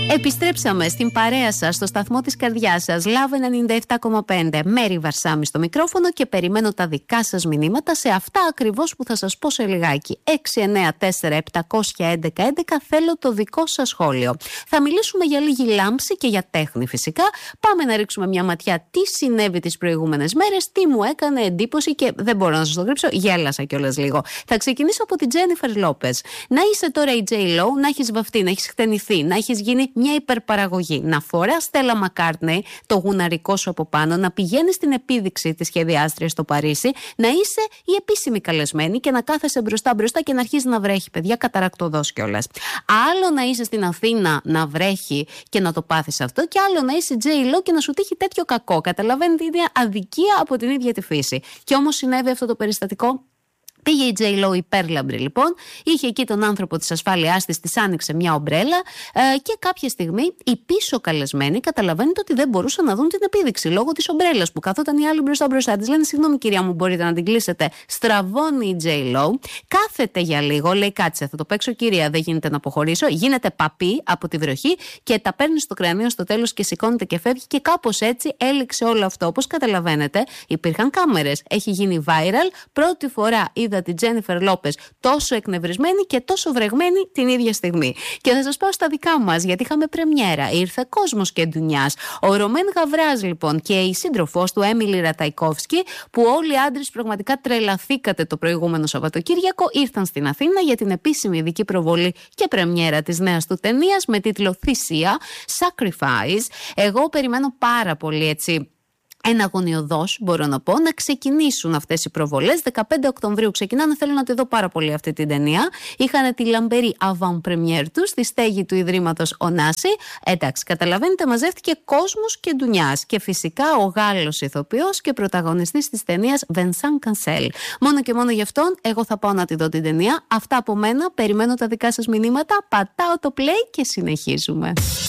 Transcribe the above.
Επιστρέψαμε στην παρέα σας, στο σταθμό της καρδιάς σας, Love 97,5. Μέρη Βαρσάμι στο μικρόφωνο και περιμένω τα δικά σας μηνύματα σε αυτά ακριβώς που θα σας πω σε λιγάκι. 694-711-11, θέλω το δικό σας σχόλιο. Θα μιλήσουμε για λίγη λάμψη και για τέχνη φυσικά. Πάμε να ρίξουμε μια ματιά τι συνέβη τις προηγούμενες μέρες, τι μου έκανε εντύπωση και δεν μπορώ να σας το κρύψω, γέλασα κιόλας λίγο. Θα ξεκινήσω από την Τζένιφερ Λόπες. Να είσαι τώρα η J.Lo, να έχεις βαφτεί, να έχεις χτενηθεί, να έχεις γίνει μια υπερπαραγωγή. Να φοράς Στέλλα Μακκάρτνεϊ, το γουναρικό σου από πάνω, να πηγαίνεις στην επίδειξη της σχεδιάστριας στο Παρίσι, να είσαι η επίσημη καλεσμένη και να κάθεσαι μπροστά και να αρχίζει να βρέχει, παιδιά, καταρακτωδώς κιόλας. Άλλο να είσαι στην Αθήνα να βρέχει και να το πάθεις αυτό, και άλλο να είσαι J.Lo και να σου τύχει τέτοιο κακό. Καταλαβαίνετε, είναι αδικία από την ίδια τη φύση. Και όμως συνέβη αυτό το περιστατικό. Πήγε η J.Lo υπέρλαμπρη λοιπόν, είχε εκεί τον άνθρωπο της ασφάλειάς της άνοιξε μια ομπρέλα και κάποια στιγμή οι πίσω καλεσμένοι καταλαβαίνετε ότι δεν μπορούσαν να δουν την επίδειξη λόγω της ομπρέλας που καθόταν οι άλλοι μπροστά της. Λένε συγγνώμη κυρία μου, μπορείτε να την κλείσετε? Στραβώνει η J.Lo, κάθεται για λίγο, λέει κάτσε θα το παίξω κυρία, δεν γίνεται να αποχωρήσω, γίνεται παπί από τη βροχή και τα παίρνει στο κρανίο στο τέλος και σηκώνεται και φεύγει και κάπως έτσι έληξε όλο αυτό. Όπως καταλαβαίνετε υπήρχαν κάμερες, έχει γίνει viral, πρώτη φορά είδα την Τζένιφερ Λόπες τόσο εκνευρισμένη και τόσο βρεγμένη την ίδια στιγμή. Και θα σας πάω στα δικά μας, γιατί είχαμε πρεμιέρα. Ήρθε κόσμος και ντουνιάς. Ο Ρωμέν Γαβράς λοιπόν και η σύντροφός του Έμιλι Ραταϊκόφσκι, που όλοι οι άντρες πραγματικά τρελαθήκατε το προηγούμενο Σαββατοκύριακο, ήρθαν στην Αθήνα για την επίσημη ειδική προβολή και πρεμιέρα της νέας του ταινίας με τίτλο Θυσία, Sacrifice. Εγώ περιμένω πάρα πολύ έτσι. Εναγωνιωδώς μπορώ να πω να ξεκινήσουν αυτές οι προβολές. 15 Οκτωβρίου ξεκινάνε. Θέλω να τη δω πάρα πολύ αυτή την ταινία. Είχαν τη λαμπερή avant-première του στη στέγη του Ιδρύματος Ωνάση. Εντάξει, καταλαβαίνετε, μαζεύτηκε κόσμος και ντουνιάς. Και φυσικά ο Γάλλος ηθοποιός και πρωταγωνιστής της ταινίας Vincent Cassel. Μόνο και μόνο γι' αυτόν, εγώ θα πάω να τη δω την ταινία. Αυτά από μένα. Περιμένω τα δικά σας μηνύματα. Πατάω το play και συνεχίζουμε.